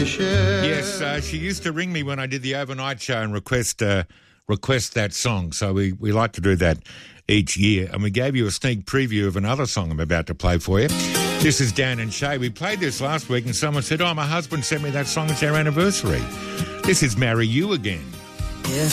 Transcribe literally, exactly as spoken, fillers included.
Yes, uh, she used to ring me when I did the overnight show and request uh, request that song. So we, we like to do that each year. And we gave you a sneak preview of another song I'm about to play for you. This is Dan and Shay. We played this last week and someone said, oh, my husband sent me that song. It's our anniversary. This is Marry You Again. Yeah.